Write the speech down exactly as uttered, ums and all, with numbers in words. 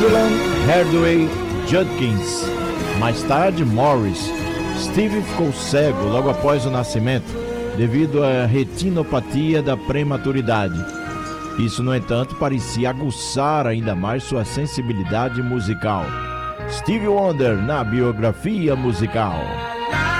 Cleveland Hardaway Judkins. Mais tarde, Morris. Steve ficou cego logo após o nascimento, devido à retinopatia da prematuridade. Isso, no entanto, parecia aguçar ainda mais sua sensibilidade musical. Stevie Wonder na biografia musical.